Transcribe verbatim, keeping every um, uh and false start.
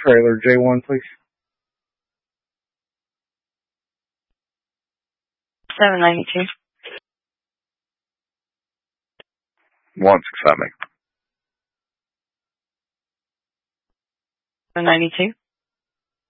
trailer, J one, please. seven ninety-two. one six seven. seven ninety-two.